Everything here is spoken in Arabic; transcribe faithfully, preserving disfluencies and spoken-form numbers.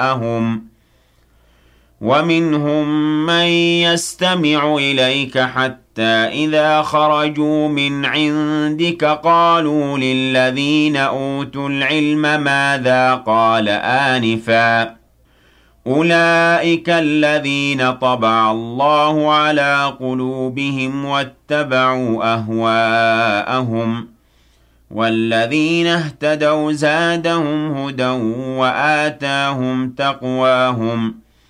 أَهْوَاءَهُمْ وَمِنْهُم مَّن يَسْتَمِعُ إِلَيْكَ حَتَّى إِذَا خَرَجُوا مِنْ عِندِكَ قَالُوا لِلَّذِينَ أُوتُوا الْعِلْمَ مَاذَا قَالَ آنِفًا أُولَئِكَ الَّذِينَ طَبَعَ اللَّهُ عَلَىٰ قُلُوبِهِمْ وَاتَّبَعُوا أَهْوَاءَهُمْ وَالَّذِينَ اهْتَدَوْا زَادَهُمْ هُدًى وَآتَاهُمْ تَقْوَاهُمْ